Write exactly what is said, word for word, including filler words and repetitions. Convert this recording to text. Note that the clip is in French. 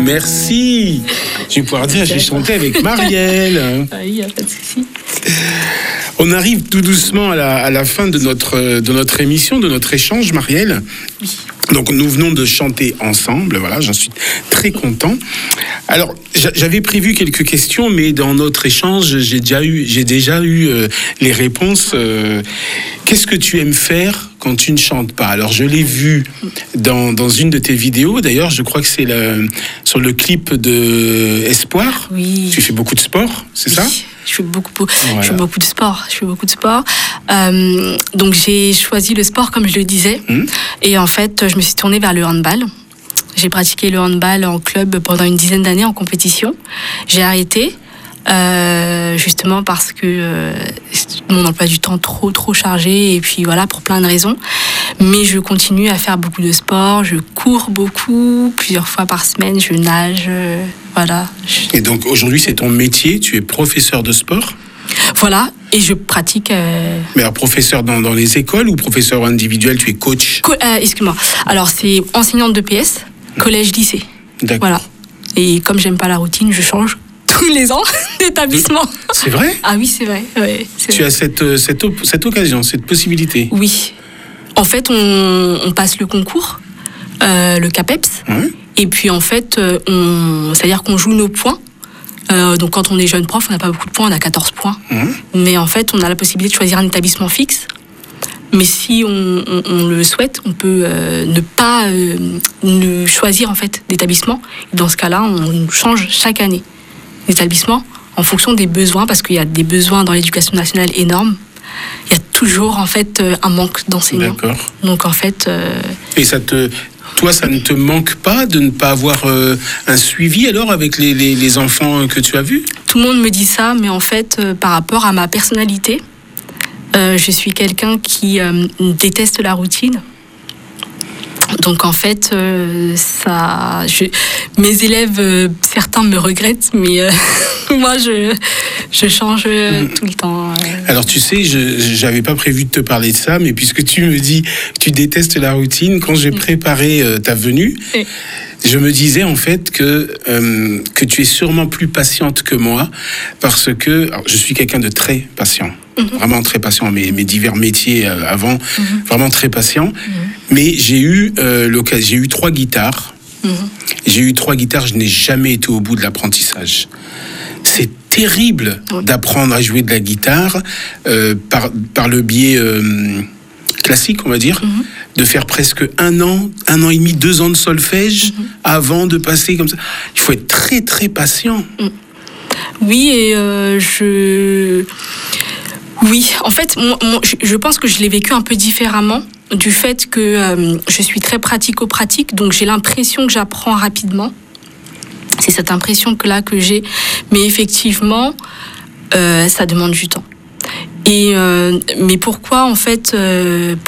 Merci. Je vais pouvoir dire, j'ai chanté avec Marielle. Oui, il n'y a pas de souci. On arrive tout doucement à la, à la fin de notre, de notre émission, de notre échange, Marielle. Oui. Donc nous venons de chanter ensemble, voilà, j'en suis très content. Alors j'avais prévu quelques questions, mais dans notre échange, j'ai déjà eu, j'ai déjà eu euh, les réponses. Euh, qu'est-ce que tu aimes faire quand tu ne chantes pas? Alors je l'ai vu dans, dans une de tes vidéos, d'ailleurs je crois que c'est le, sur le clip de Espoir. Oui. Tu fais beaucoup de sport, c'est oui. ça? Je fais beaucoup, voilà. je fais beaucoup de sport. Je fais beaucoup de sport. Euh, donc j'ai choisi le sport comme je le disais. Mmh. Et en fait, je me suis tournée vers le handball. J'ai pratiqué le handball en club pendant une dizaine d'années en compétition. J'ai arrêté euh, justement parce que euh, mon emploi du temps trop trop chargé et puis voilà pour plein de raisons. Mais je continue à faire beaucoup de sport. Je cours beaucoup, plusieurs fois par semaine. Je nage. Euh, Voilà. Et donc aujourd'hui, c'est ton métier, tu es professeur de sport? Voilà, et je pratique... Euh... Mais alors, professeur dans, dans les écoles ou professeur individuel, tu es coach? Co- euh, excuse-moi, alors c'est enseignante de P S, collège-lycée. D'accord. Voilà. Et comme j'aime pas la routine, je change tous les ans d'établissement. C'est vrai? Ah oui, c'est vrai. Ouais, c'est tu vrai. as cette, cette, op- cette occasion, cette possibilité? Oui. En fait, on, on passe le concours, euh, le CAPEPS. Ouais. Et puis en fait, on, c'est-à-dire qu'on joue nos points. Euh, donc quand on est jeune prof, on n'a pas beaucoup de points, on a quatorze points. Mmh. Mais en fait, on a la possibilité de choisir un établissement fixe. Mais si on, on, on le souhaite, on peut euh, ne pas euh, ne choisir en fait d'établissement. Et dans ce cas-là, on change chaque année d'établissement en fonction des besoins, parce qu'il y a des besoins dans l'éducation nationale énormes. Il y a toujours en fait un manque d'enseignants. D'accord. Donc en fait. Euh... Et ça te Toi, ça ne te manque pas de ne pas avoir euh, un suivi alors avec les, les, les enfants que tu as vus? Tout le monde me dit ça, mais en fait, euh, par rapport à ma personnalité, euh, je suis quelqu'un qui euh, déteste la routine. Donc en fait, euh, ça, je, mes élèves, euh, certains me regrettent, mais euh, moi, je, je change euh, tout le temps. Euh. Alors tu sais, je n'avais pas prévu de te parler de ça, mais puisque tu me dis que tu détestes la routine, quand j'ai préparé euh, ta venue, oui. je me disais en fait que, euh, que tu es sûrement plus patiente que moi, parce que alors, je suis quelqu'un de très patient. Mmh. Vraiment très patient, mes, mes divers métiers euh, avant, mmh. vraiment très patient. Mmh. Mais j'ai eu, euh, l'occasion, j'ai eu trois guitares. Mmh. J'ai eu trois guitares, je n'ai jamais été au bout de l'apprentissage. C'est terrible oui. d'apprendre à jouer de la guitare euh, par, par le biais euh, classique, on va dire, mmh. de faire presque un an, un an et demi, deux ans de solfège mmh. avant de passer comme ça. Il faut être très, très patient. Mmh. Oui, et euh, je... Oui, en fait, moi, moi, je pense que je l'ai vécu un peu différemment du fait que euh, je suis très pratico-pratique, donc j'ai l'impression que j'apprends rapidement. C'est cette impression que là que j'ai, mais effectivement, euh, ça demande du temps. Et euh, mais pourquoi en fait, euh,